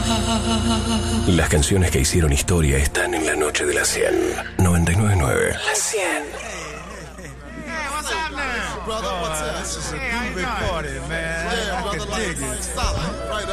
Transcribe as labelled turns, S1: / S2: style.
S1: Las canciones que hicieron historia están en la noche de las 100. 99.9.
S2: La 100.
S3: What's up now?
S4: Brother, what's up?
S3: This is a groovy party, man.
S4: Yeah,
S3: I
S4: brother,
S3: can dig
S4: like
S3: it.
S4: solid. Right